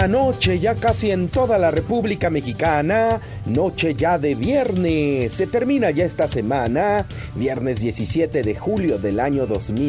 Noche ya casi en toda la República Mexicana, noche ya de viernes, se termina ya esta semana, viernes 17 de julio del año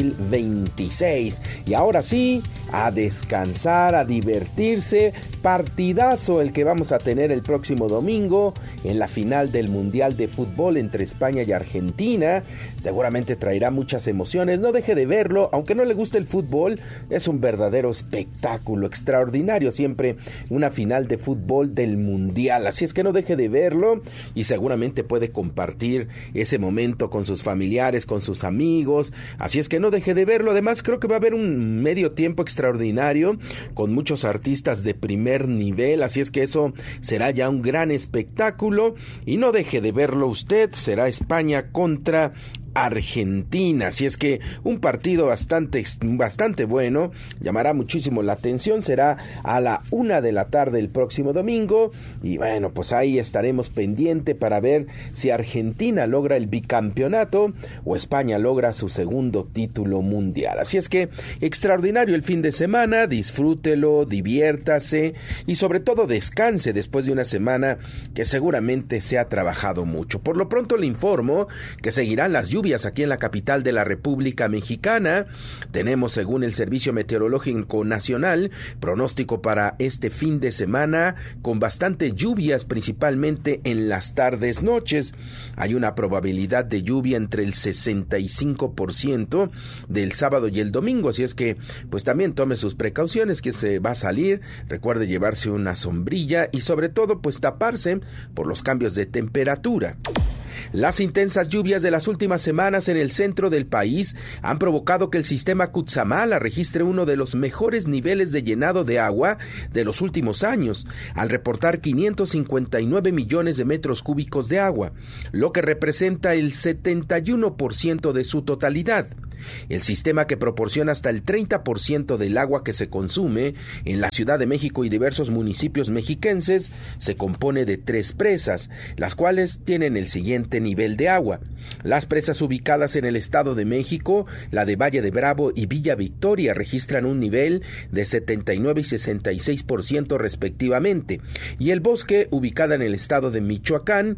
2026, y ahora sí, a descansar, a divertirse, partidazo el que vamos a tener el próximo domingo en la final del Mundial de Fútbol entre España y Argentina, seguramente traerá muchas emociones, no deje de verlo, aunque no le guste el fútbol, es un verdadero espectáculo extraordinario, siempre una final de fútbol del mundial, así es que no deje de verlo y seguramente puede compartir ese momento con sus familiares, con sus amigos, así es que no deje de verlo. Además creo que va a haber un medio tiempo extraordinario con muchos artistas de primer nivel, así es que eso será ya un gran espectáculo y no deje de verlo usted, será España contra Argentina, así es que un partido bastante bueno, llamará muchísimo la atención, será a la 1 de la tarde el próximo domingo y bueno, pues ahí estaremos pendiente para ver si Argentina logra el bicampeonato o España logra su segundo título mundial, así es que extraordinario el fin de semana, disfrútelo, diviértase y sobre todo descanse después de una semana que seguramente se ha trabajado mucho. Por lo pronto le informo que seguirán las lluvias aquí en la capital de la República Mexicana. Tenemos, según el Servicio Meteorológico Nacional, pronóstico para este fin de semana con bastantes lluvias, principalmente en las tardes noches. Hay una probabilidad de lluvia entre el 65% del sábado y el domingo, así es que pues también tome sus precauciones que se va a salir, recuerde llevarse una sombrilla y sobre todo pues taparse por los cambios de temperatura. Las intensas lluvias de las últimas semanas en el centro del país han provocado que el sistema Cutzamala registre uno de los mejores niveles de llenado de agua de los últimos años, al reportar 559 millones de metros cúbicos de agua, lo que representa el 71% de su totalidad. El sistema, que proporciona hasta el 30% del agua que se consume en la Ciudad de México y diversos municipios mexiquenses, se compone de 3 presas, las cuales tienen el siguiente nivel de agua. Las presas ubicadas en el Estado de México, la de Valle de Bravo y Villa Victoria, registran un nivel de 79 y 66% respectivamente, y el Bosque, ubicada en el Estado de Michoacán,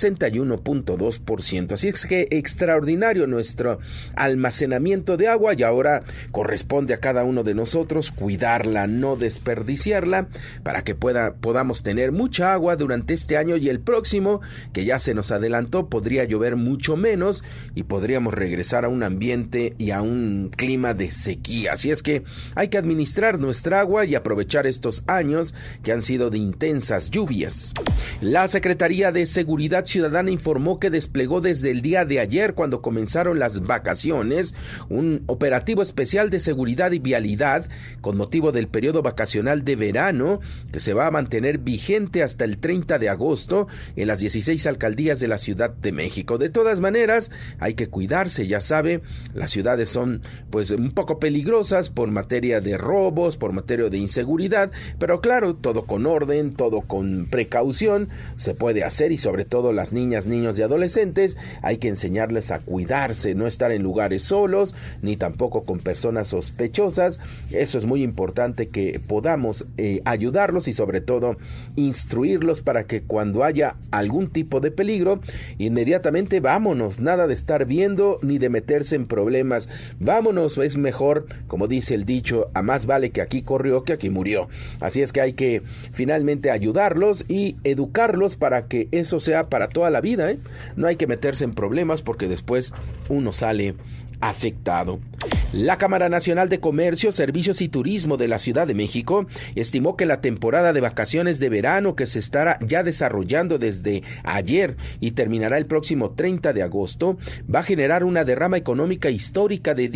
61.2%. Así es que extraordinario nuestro almacenamiento de agua y ahora corresponde a cada uno de nosotros cuidarla, no desperdiciarla, para que podamos tener mucha agua durante este año y el próximo, que ya se nos adelantó, podría llover mucho menos y podríamos regresar a un ambiente y a un clima de sequía. Así es que hay que administrar nuestra agua y aprovechar estos años que han sido de intensas lluvias. La Secretaría de Seguridad Ciudadana informó que desplegó desde el día de ayer, cuando comenzaron las vacaciones, un operativo especial de seguridad y vialidad con motivo del periodo vacacional de verano que se va a mantener vigente hasta el 30 de agosto en las 16 alcaldías de la Ciudad de México. De todas maneras, hay que cuidarse, ya sabe, las ciudades son pues un poco peligrosas por materia de robos, por materia de inseguridad, pero claro, todo con orden, todo con precaución se puede hacer y sobre todo las niñas, niños y adolescentes hay que enseñarles a cuidarse, no estar en lugares solos, ni tampoco con personas sospechosas. Eso es muy importante, que podamos ayudarlos y sobre todo instruirlos para que cuando haya algún tipo de peligro, inmediatamente vámonos, nada de estar viendo ni de meterse en problemas, vámonos, es mejor, como dice el dicho, a más vale que aquí corrió que aquí murió. Así es que hay que finalmente ayudarlos y educarlos para que eso sea para toda la vida, no hay que meterse en problemas porque después uno sale afectado. La Cámara Nacional de Comercio, Servicios y Turismo de la Ciudad de México estimó que la temporada de vacaciones de verano, que se estará ya desarrollando desde ayer y terminará el próximo 30 de agosto, va a generar una derrama económica histórica de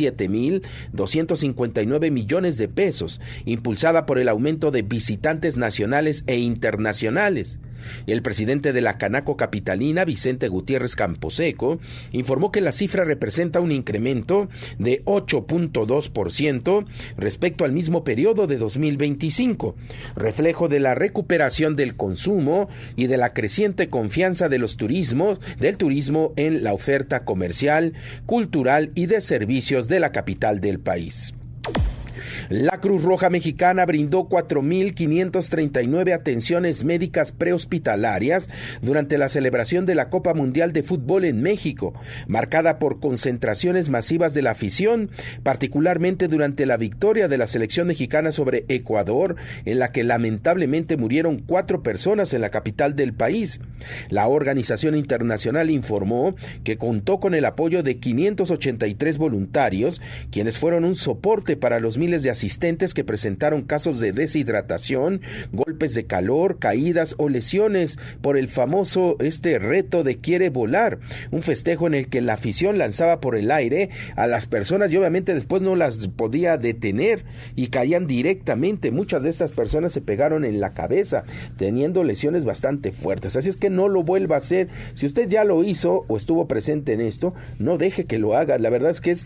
17,259 millones de pesos, impulsada por el aumento de visitantes nacionales e internacionales. El presidente de la Canaco Capitalina, Vicente Gutiérrez Camposeco, informó que la cifra representa un incremento de 8.2% respecto al mismo periodo de 2025, reflejo de la recuperación del consumo y de la creciente confianza del turismo en la oferta comercial, cultural y de servicios de la capital del país. La Cruz Roja Mexicana brindó 4.539 atenciones médicas prehospitalarias durante la celebración de la Copa Mundial de Fútbol en México, marcada por concentraciones masivas de la afición, particularmente durante la victoria de la selección mexicana sobre Ecuador, en la que lamentablemente murieron 4 personas en la capital del país. La organización internacional informó que contó con el apoyo de 583 voluntarios, quienes fueron un soporte para los miles de asistentes que presentaron casos de deshidratación, golpes de calor, caídas o lesiones por el famoso reto de Quiere Volar, un festejo en el que la afición lanzaba por el aire a las personas y obviamente después no las podía detener y caían directamente. Muchas de estas personas se pegaron en la cabeza, teniendo lesiones bastante fuertes. Así es que no lo vuelva a hacer. Si usted ya lo hizo o estuvo presente en esto, no deje que lo haga. La verdad es que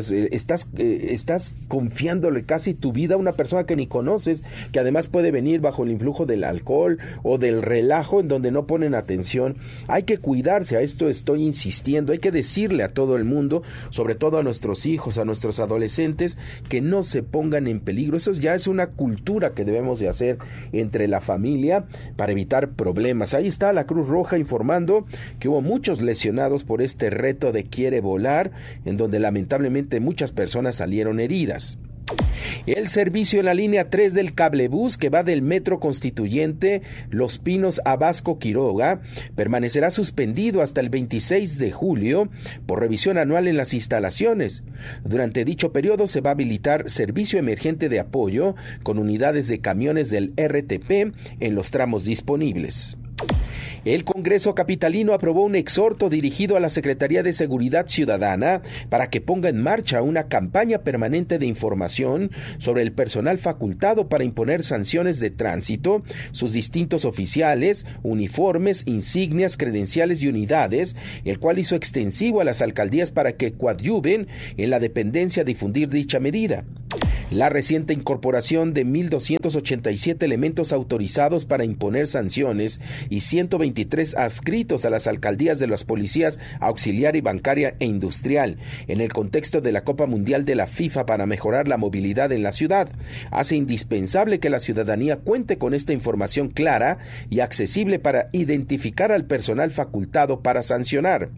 estás confiándole casi tu vida a una persona que ni conoces, que además puede venir bajo el influjo del alcohol o del relajo en donde no ponen atención. Hay que cuidarse, a esto estoy insistiendo, hay que decirle a todo el mundo, sobre todo a nuestros hijos, a nuestros adolescentes, que no se pongan en peligro. Eso ya es una cultura que debemos de hacer entre la familia para evitar problemas. Ahí está la Cruz Roja informando que hubo muchos lesionados por este reto de Quiere Volar, en donde lamentablemente muchas personas salieron heridas. El servicio en la línea 3 del cablebús que va del Metro Constituyente Los Pinos a Vasco Quiroga permanecerá suspendido hasta el 26 de julio por revisión anual en las instalaciones. Durante dicho periodo se va a habilitar servicio emergente de apoyo con unidades de camiones del RTP en los tramos disponibles. El Congreso capitalino aprobó un exhorto dirigido a la Secretaría de Seguridad Ciudadana para que ponga en marcha una campaña permanente de información sobre el personal facultado para imponer sanciones de tránsito, sus distintos oficiales, uniformes, insignias, credenciales y unidades, el cual hizo extensivo a las alcaldías para que coadyuven en la dependencia a difundir dicha medida. La reciente incorporación de 1.287 elementos autorizados para imponer sanciones y 123 adscritos a las alcaldías de las policías auxiliar y bancaria e industrial en el contexto de la Copa Mundial de la FIFA para mejorar la movilidad en la ciudad hace indispensable que la ciudadanía cuente con esta información clara y accesible para identificar al personal facultado para sancionar.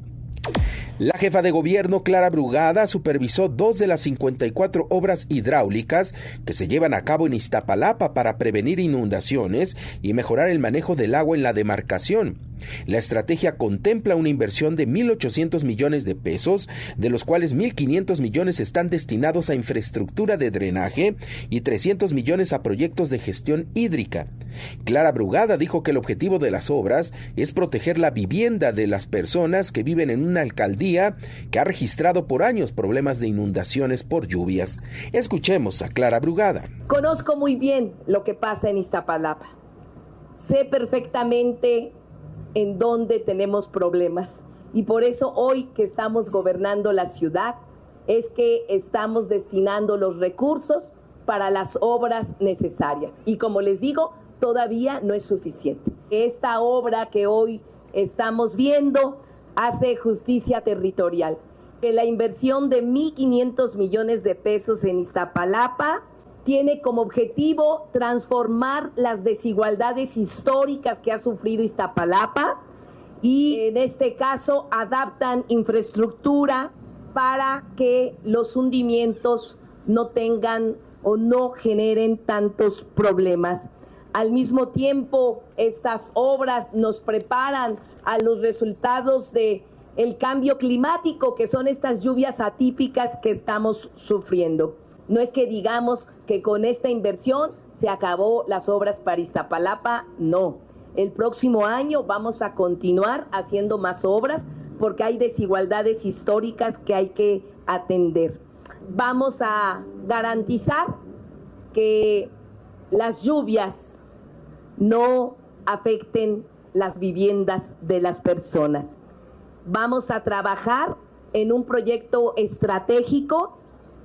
La jefa de gobierno, Clara Brugada, supervisó 2 de las 54 obras hidráulicas que se llevan a cabo en Iztapalapa para prevenir inundaciones y mejorar el manejo del agua en la demarcación. La estrategia contempla una inversión de 1.800 millones de pesos, de los cuales 1.500 millones están destinados a infraestructura de drenaje y 300 millones a proyectos de gestión hídrica. Clara Brugada dijo que el objetivo de las obras es proteger la vivienda de las personas que viven en una alcaldía que ha registrado por años problemas de inundaciones por lluvias. Escuchemos a Clara Brugada. Conozco muy bien lo que pasa en Iztapalapa. Sé perfectamente en dónde tenemos problemas y por eso hoy que estamos gobernando la ciudad es que estamos destinando los recursos para las obras necesarias y como les digo, todavía no es suficiente. Esta obra que hoy estamos viendo hace justicia territorial, que la inversión de 1.500 millones de pesos en Iztapalapa tiene como objetivo transformar las desigualdades históricas que ha sufrido Iztapalapa y en este caso adaptan infraestructura para que los hundimientos no tengan o no generen tantos problemas. Al mismo tiempo, estas obras nos preparan a los resultados de el cambio climático, que son estas lluvias atípicas que estamos sufriendo. No es que digamos que con esta inversión se acabó las obras para Iztapalapa, no. El próximo año vamos a continuar haciendo más obras porque hay desigualdades históricas que hay que atender. Vamos a garantizar que las lluvias no afecten las viviendas de las personas. Vamos a trabajar en un proyecto estratégico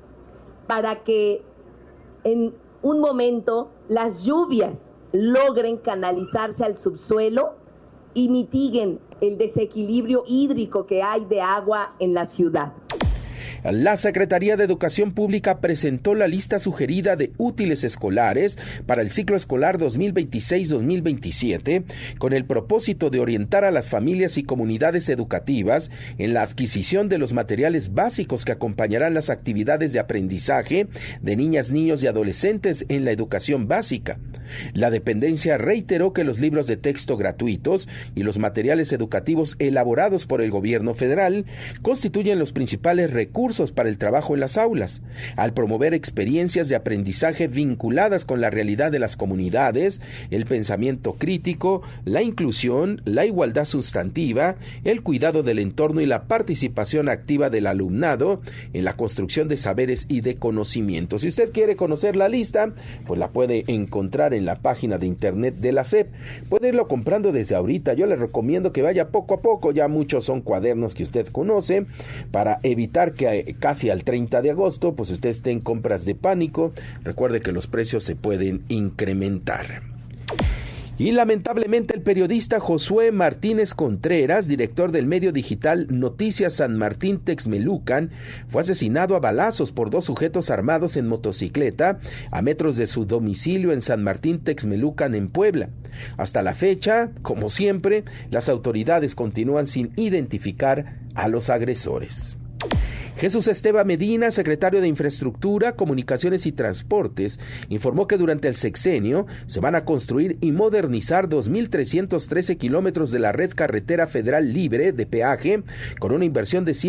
para que en un momento las lluvias logren canalizarse al subsuelo y mitiguen el desequilibrio hídrico que hay de agua en la ciudad. La Secretaría de Educación Pública presentó la lista sugerida de útiles escolares para el ciclo escolar 2026-2027 con el propósito de orientar a las familias y comunidades educativas en la adquisición de los materiales básicos que acompañarán las actividades de aprendizaje de niñas, niños y adolescentes en la educación básica. La dependencia reiteró que los libros de texto gratuitos y los materiales educativos elaborados por el gobierno federal constituyen los principales recursos para el trabajo en las aulas, al promover experiencias de aprendizaje vinculadas con la realidad de las comunidades, el pensamiento crítico, la inclusión, la igualdad sustantiva, el cuidado del entorno y la participación activa del alumnado en la construcción de saberes y de conocimientos. Si usted quiere conocer la lista, pues la puede encontrar en la página de internet de la SEP. Puede irlo comprando desde ahorita. Yo le recomiendo que vaya poco a poco. Ya muchos son cuadernos que usted conoce, para evitar que casi al 30 de agosto pues usted esté en compras de pánico. Recuerde que los precios se pueden incrementar. Y lamentablemente el periodista Josué Martínez Contreras, director del medio digital Noticias San Martín Texmelucan, fue asesinado a balazos por dos sujetos armados en motocicleta a metros de su domicilio en San Martín Texmelucan, en Puebla. Hasta la fecha, como siempre, las autoridades continúan sin identificar a los agresores. Jesús Esteban Medina, secretario de Infraestructura, Comunicaciones y Transportes, informó que durante el sexenio se van a construir y modernizar 2.313 kilómetros de la red carretera federal libre de peaje con una inversión de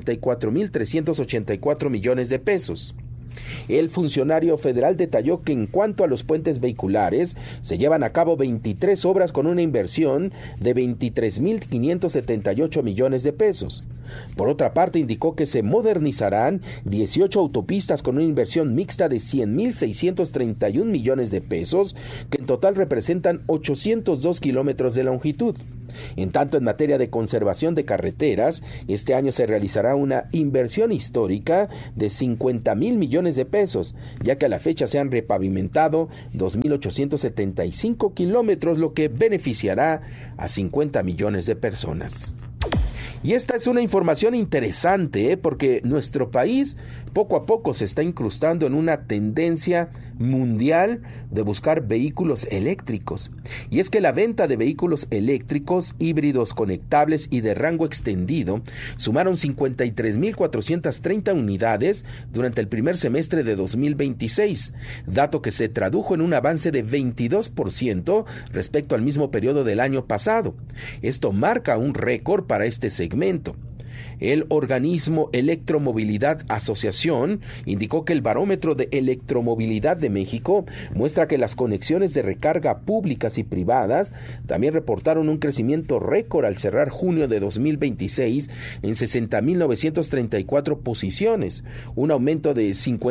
144.384 millones de pesos. El funcionario federal detalló que en cuanto a los puentes vehiculares, se llevan a cabo 23 obras con una inversión de 23.578 millones de pesos. Por otra parte, indicó que se modernizarán 18 autopistas con una inversión mixta de 100.631 millones de pesos, que en total representan 802 kilómetros de longitud. En tanto, en materia de conservación de carreteras, este año se realizará una inversión histórica de 50.000 millones de pesos, ya que a la fecha se han repavimentado 2.875 kilómetros, lo que beneficiará a 50 millones de personas. Y esta es una información interesante, porque nuestro país poco a poco se está incrustando en una tendencia mundial de buscar vehículos eléctricos. Y es que la venta de vehículos eléctricos, híbridos conectables y de rango extendido sumaron 53.430 unidades durante el primer semestre de 2026, dato que se tradujo en un avance de 22% respecto al mismo periodo del año pasado. Esto marca un récord para este segmento. El organismo Electromovilidad Asociación indicó que el barómetro de electromovilidad de México muestra que las conexiones de recarga públicas y privadas también reportaron un crecimiento récord al cerrar junio de 2026 en 60.934 posiciones, un aumento de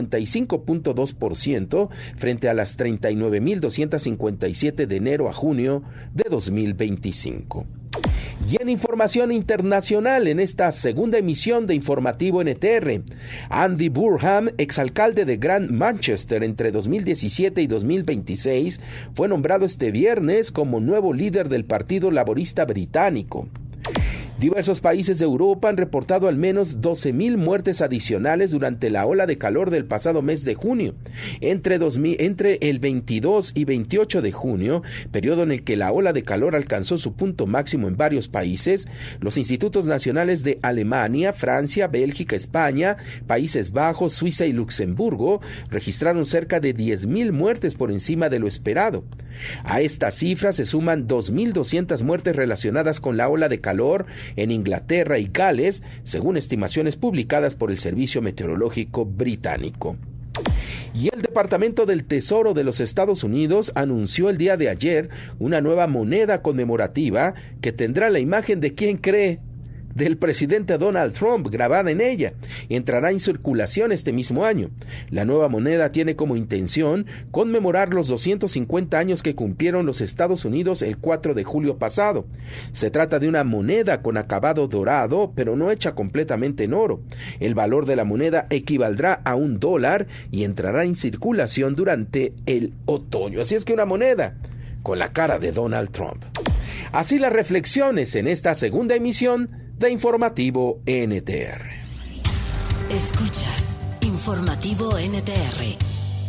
55.2% frente a las 39.257 de enero a junio de 2025. Y en información internacional, en esta segunda emisión de Informativo NTR, Andy Burnham, exalcalde de Grand Manchester entre 2017 y 2026, fue nombrado este viernes como nuevo líder del Partido Laborista Británico. Diversos países de Europa han reportado al menos 12.000 muertes adicionales durante la ola de calor del pasado mes de junio. Entre el 22 y 28 de junio, periodo en el que la ola de calor alcanzó su punto máximo en varios países, los institutos nacionales de Alemania, Francia, Bélgica, España, Países Bajos, Suiza y Luxemburgo registraron cerca de 10.000 muertes por encima de lo esperado. A esta cifra se suman 2.200 muertes relacionadas con la ola de calor en Inglaterra y Gales, según estimaciones publicadas por el Servicio Meteorológico Británico. Y el Departamento del Tesoro de los Estados Unidos anunció el día de ayer una nueva moneda conmemorativa que tendrá la imagen de ¿quién cree? Del presidente Donald Trump grabada en ella. Entrará en circulación este mismo año. La nueva moneda tiene como intención conmemorar los 250 años que cumplieron los Estados Unidos el 4 de julio pasado. Se trata de una moneda con acabado dorado, pero no hecha completamente en oro. El valor de la moneda equivaldrá a $1 y entrará en circulación durante el otoño. Así es que una moneda con la cara de Donald Trump. Así las reflexiones en esta segunda emisión de Informativo NTR. Escuchas Informativo NTR.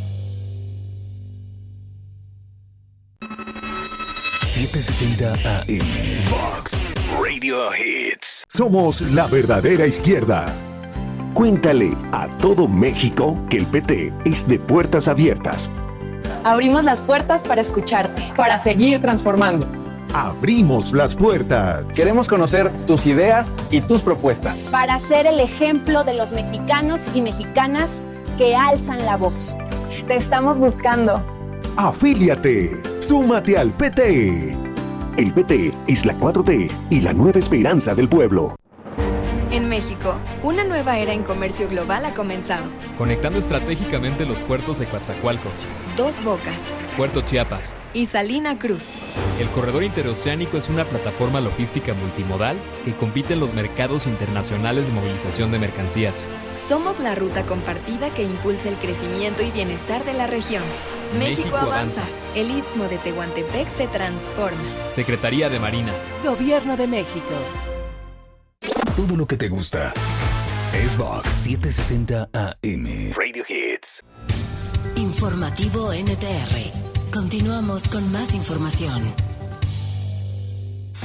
...760 AM... Vox Radio Hits. Somos la verdadera izquierda. Cuéntale a todo México que el PT es de puertas abiertas. Abrimos las puertas para escucharte. Para seguir transformando. Abrimos las puertas. Queremos conocer tus ideas y tus propuestas. Para ser el ejemplo de los mexicanos y mexicanas que alzan la voz. Te estamos buscando. Afíliate. Súmate al PT. El PT es la 4T y la nueva esperanza del pueblo. En México, una nueva era en comercio global ha comenzado. Conectando estratégicamente los puertos de Coatzacoalcos, Dos Bocas, Puerto Chiapas y Salina Cruz. El corredor interoceánico es una plataforma logística multimodal que compite en los mercados internacionales de movilización de mercancías. Somos la ruta compartida que impulsa el crecimiento y bienestar de la región. México avanza. El Istmo de Tehuantepec se transforma. Secretaría de Marina. Gobierno de México. Todo lo que te gusta es Vox 760 AM. Radio Hits. Informativo NTR. Continuamos con más información.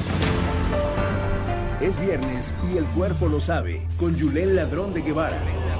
Es viernes y el cuerpo lo sabe, con Yulel Ladrón de Guevara.